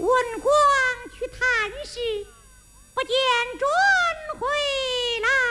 文广去探视，不见转回来。